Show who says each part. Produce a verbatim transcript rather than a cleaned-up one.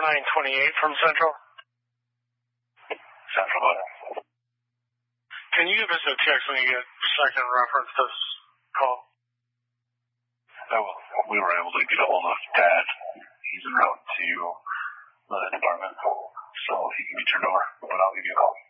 Speaker 1: nine twenty-eight from Central.
Speaker 2: Central, what?
Speaker 1: Can you give us a text when you get second reference this call?
Speaker 2: Oh, well, we were able to get a hold of Dad. He's en route to the department, so he can be turned over, but I'll give you a call.